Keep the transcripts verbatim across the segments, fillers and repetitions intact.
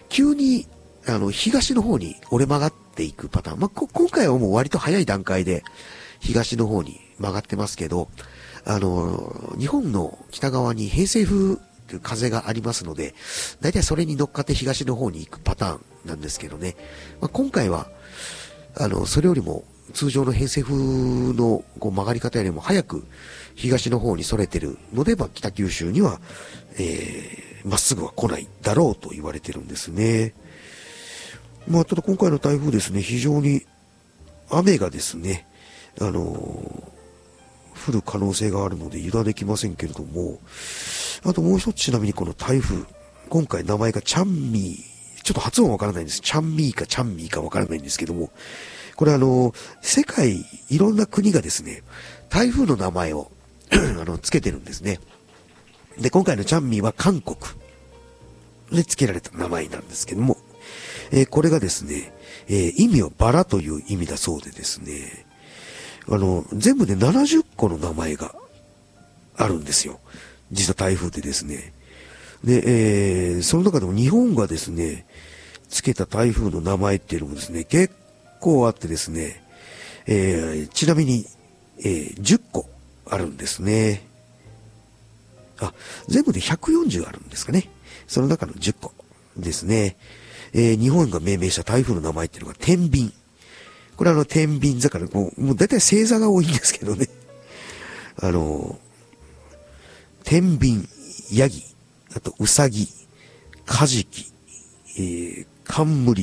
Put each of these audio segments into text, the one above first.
急に、あの、東の方に折れ曲がっていくパターン。まあ、こ今回はもう割と早い段階で東の方に曲がってますけど、あの、日本の北側に偏西風という風がありますので、大体それに乗っかって東の方に行くパターンなんですけどね。まあ、今回は、あの、それよりも通常の偏西風のこう曲がり方よりも早く東の方に逸れてるので、まあ、北九州には、えー、まっすぐは来ないだろうと言われてるんですね。まあ、ただ今回の台風ですね、非常に雨がですね、あのー、降る可能性があるので油断できませんけれども、あともう一つちなみにこの台風、今回名前がチャンミー、ちょっと発音わからないんです。チャンミーかチャンミーかわからないんですけども、これあのー、世界いろんな国がですね、台風の名前をあの、つけてるんですね。で、今回のチャンミーは韓国で付けられた名前なんですけども、えー、これがですね、えー、意味はバラという意味だそうでですね、あの、全部でななじゅっこの名前があるんですよ。実は台風でですね。で、えー、その中でも日本がですね、付けた台風の名前っていうのもですね、結構あってですね、えー、ちなみに、えー、じゅっこあるんですね。あ、全部でひゃくよんじゅうあるんですかね。その中のじゅっこですね。えー、日本が命名した台風の名前っていうのが天秤。これはあの天秤座から、もう、もう大体星座が多いんですけどね。あの、天秤、ヤギ、あとウサギ、カジキ、えー、冠、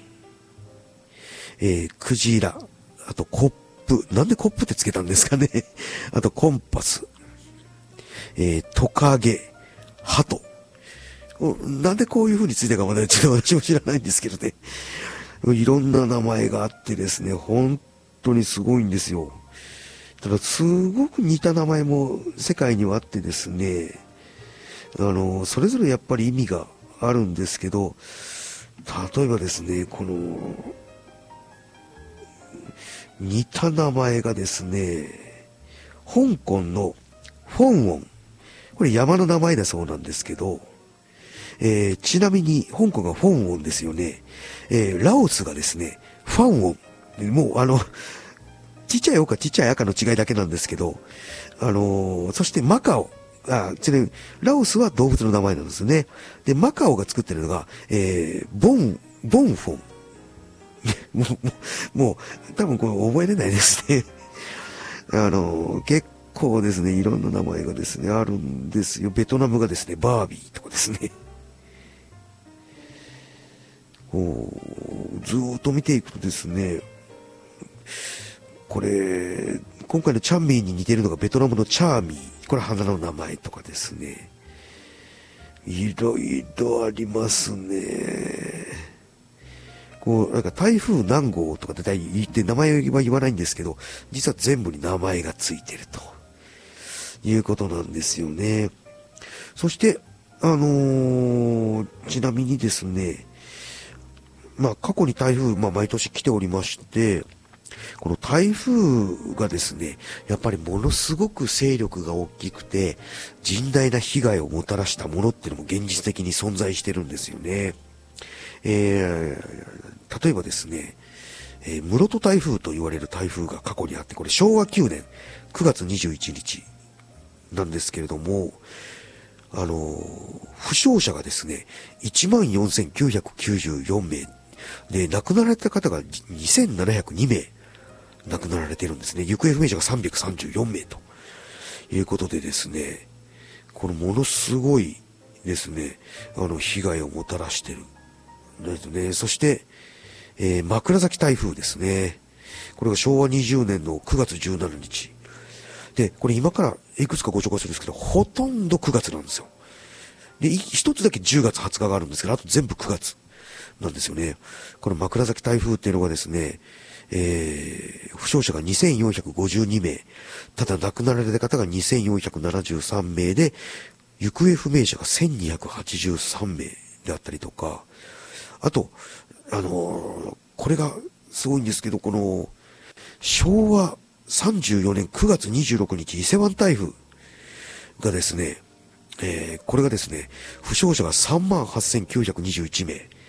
えー、クジラ、あとコップ。なんでコップってつけたんですかね。あとコンパス、えー、トカゲ、ハト。なんでこういう風についたかまだちょっと私も知らないんですけどね。いろんな名前があってですね、本当にすごいんですよ。ただ、すごく似た名前も世界にはあってですね、あの、それぞれやっぱり意味があるんですけど、例えばですね、この、似た名前がですね、香港のフォンウォン。これ山の名前だそうなんですけど、えー、ちなみに、香港がフォンウォンですよね。えー、ラオスがですね、ファンウォン。もう、あの、ちっちゃい青かちっちゃい赤の違いだけなんですけど、あのー、そしてマカオ。あ、ちなみに、ラオスは動物の名前なんですよね。で、マカオが作ってるのが、えー、ボン、ボンフォン。もう、もう、もう多分これ覚えれないですね。あのー、結構ですね、いろんな名前がですね、あるんですよ。ベトナムがですね、バービーとかですね。ずーっと見ていくとですね、これ、今回のチャンミーに似てるのがベトナムのチャーミー。これ花の名前とかですね。いろいろありますね。こう、なんか台風何号とかって言って名前は言わないんですけど、実は全部に名前がついてるということなんですよね。そして、あのー、ちなみにですね、まあ、過去に台風、まあ、毎年来ておりまして、この台風がですね、やっぱりものすごく勢力が大きくて、甚大な被害をもたらしたものっていうのも現実的に存在してるんですよね。えー、例えばですね、えー、室戸台風と言われる台風が過去にあって、これしょうわきゅうねんくがつにじゅういちにちなんですけれども、あのー、負傷者がですね、いちまんよんせんきゅうひゃくきゅうじゅうよんめい。で、亡くなられた方がにせんななひゃくにめい亡くなられているんですね。行方不明者がさんびゃくさんじゅうよんめいということでですね、このものすごいですね、あの、被害をもたらしている。ですね。そして、えー、枕崎台風ですね。これがしょうわにじゅうねんのくがつじゅうしちにち。で、これ今からいくつかご紹介するんですけど、ほとんどくがつなんですよ。で、一つだけじゅうがつはつかがあるんですけど、あと全部くがつなんですよね。この枕崎台風っていうのがですね、えー、負傷者がにせんよんひゃくごじゅうにめい、ただ亡くなられた方がにせんよんひゃくななじゅうさんめいで、行方不明者がせんにひゃくはちじゅうさんめいであったりとか、あと、あのー、これがすごいんですけど、この、しょうわさんじゅうよねんくがつにじゅうろくにち、伊勢湾台風がですね、えー、これがですね、負傷者がさんまんはっせんきゅうひゃくにじゅういちめい、